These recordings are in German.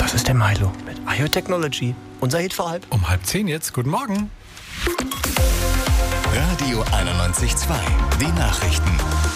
Das ist der Milo mit IO Technology. Unser Hit vor halb. Um 9:30 jetzt. Guten Morgen. Radio 91.2. Die Nachrichten.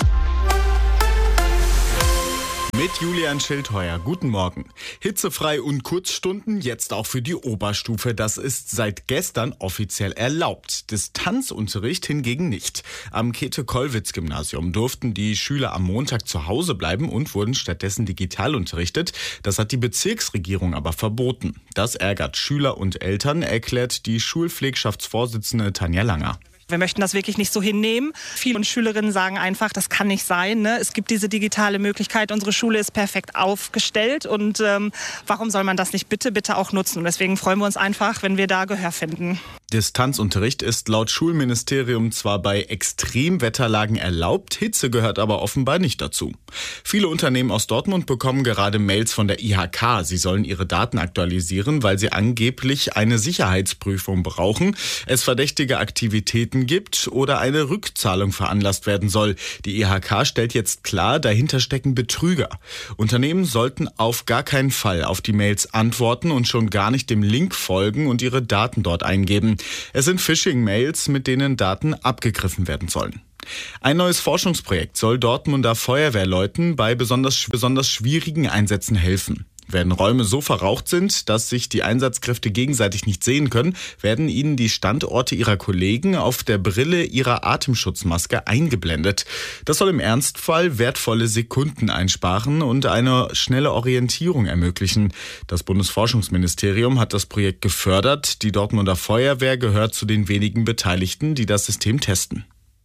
Mit Julian Schildheuer. Guten Morgen. Hitzefrei und Kurzstunden jetzt auch für die Oberstufe. Das ist seit gestern offiziell erlaubt. Distanzunterricht hingegen nicht. Am Käthe-Kollwitz-Gymnasium durften die Schüler am Montag zu Hause bleiben und wurden stattdessen digital unterrichtet. Das hat die Bezirksregierung aber verboten. Das ärgert Schüler und Eltern, erklärt die Schulpflegschaftsvorsitzende Tanja Langer. Wir möchten das wirklich nicht so hinnehmen. Viele Schülerinnen sagen einfach, das kann nicht sein. Ne? Es gibt diese digitale Möglichkeit. Unsere Schule ist perfekt aufgestellt. Und warum soll man das nicht bitte auch nutzen? Und deswegen freuen wir uns einfach, wenn wir da Gehör finden. Distanzunterricht ist laut Schulministerium zwar bei Extremwetterlagen erlaubt, Hitze gehört aber offenbar nicht dazu. Viele Unternehmen aus Dortmund bekommen gerade Mails von der IHK. Sie sollen ihre Daten aktualisieren, weil sie angeblich eine Sicherheitsprüfung brauchen, es verdächtige Aktivitäten gibt oder eine Rückzahlung veranlasst werden soll. Die IHK stellt jetzt klar, dahinter stecken Betrüger. Unternehmen sollten auf gar keinen Fall auf die Mails antworten und schon gar nicht dem Link folgen und ihre Daten dort eingeben. Es sind Phishing-Mails, mit denen Daten abgegriffen werden sollen. Ein neues Forschungsprojekt soll Dortmunder Feuerwehrleuten bei besonders schwierigen Einsätzen helfen. Wenn Räume so verraucht sind, dass sich die Einsatzkräfte gegenseitig nicht sehen können, werden ihnen die Standorte ihrer Kollegen auf der Brille ihrer Atemschutzmaske eingeblendet. Das soll im Ernstfall wertvolle Sekunden einsparen und eine schnelle Orientierung ermöglichen. Das Bundesforschungsministerium hat das Projekt gefördert. Die Dortmunder Feuerwehr gehört zu den wenigen Beteiligten, die das System testen.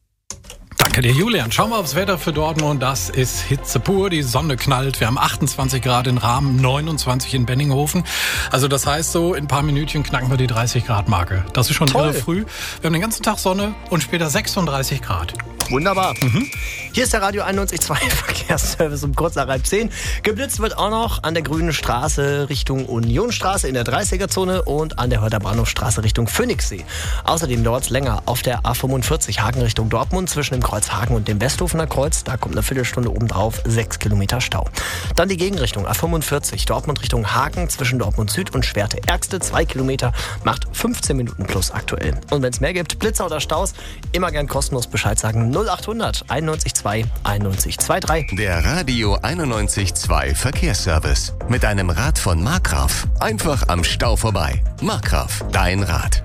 Danke dir, Julian. Schauen wir aufs Wetter für Dortmund. Das ist Hitze pur. Die Sonne knallt. Wir haben 28 Grad in Rahmen, 29 in Benninghofen. Also das heißt, so in ein paar Minütchen knacken wir die 30 Grad Marke. Das ist schon irre früh. Wir haben den ganzen Tag Sonne und später 36 Grad. Wunderbar. Hier ist der Radio 91.2 Verkehrsservice um kurz nach 9:30. Geblitzt wird auch noch an der Grünen Straße Richtung Unionstraße in der 30er-Zone und an der Hörder Bahnhofstraße Richtung Phoenixsee. Außerdem dauert es länger auf der A45 Hagen Richtung Dortmund zwischen dem Kreuz Hagen und dem Westhofener Kreuz. Da kommt eine Viertelstunde obendrauf, 6 Kilometer Stau. Dann die Gegenrichtung A45 Dortmund Richtung Hagen zwischen Dortmund Süd und Schwerte-Ärgste. 2 Kilometer, macht 15 Minuten plus aktuell. Und wenn es mehr gibt, Blitzer oder Staus, immer gern kostenlos Bescheid sagen. 0800 91.2 91.23. Der Radio 91.2 Verkehrsservice. Mit einem Rad von Markgraf. Einfach am Stau vorbei. Markgraf, dein Rad.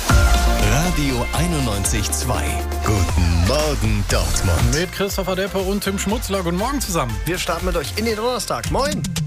Radio 91.2. Guten Morgen, Dortmund. Mit Christopher Deppe und Tim Schmutzler. Guten Morgen zusammen. Wir starten mit euch in den Donnerstag. Moin!